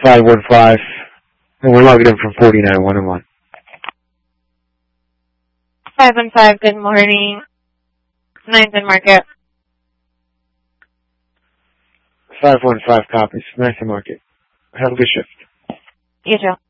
515, and we're logging in from 49-101. 515, good morning. 9th and Market. 515 copies. 9th and Market. Have a good shift. You too.